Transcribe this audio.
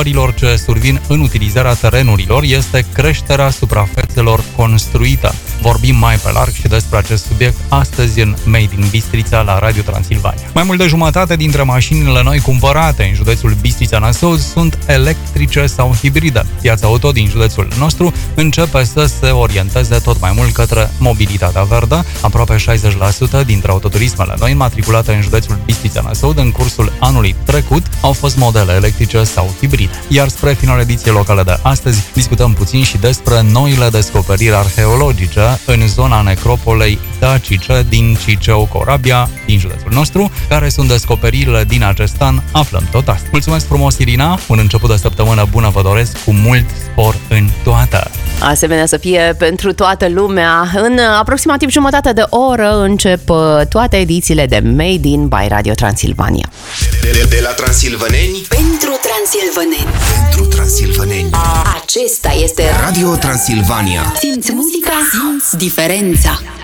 schimbărilor ce survin în utilizarea terenurilor este creșterea suprafețelor construite. Vorbim mai pe larg și despre acest subiect astăzi în Made in Bistrița la Radio Transilvania. Mai mult de jumătate dintre mașinile noi cumpărate în județul Bistrița-Năsăud sunt electrice sau hibride. Piața auto din județul nostru începe să se orienteze tot mai mult către mobilitatea verde. Aproape 60% dintre autoturismele noi matriculate în județul Bistrița-Năsăud în cursul anului trecut au fost modele electrice sau hibride. Iar spre finalul ediției locale de astăzi discutăm puțin și despre noile descoperiri arheologice în zona necropolei dacice din Ciceu, Corabia, din județul nostru. Care sunt descoperirile din acest an? Aflăm tot asta. Mulțumesc frumos, Irina! Un început de săptămână bună vă doresc, cu mult spor în toată! Asemenea să fie pentru toată lumea. În aproximativ jumătate de oră încep toate edițiile de Made in by Radio Transilvania. De la transilvaneni pentru transilvaneni. Pentru transilvaneni. Acesta este Radio Transilvania. Simți muzica, simți diferența.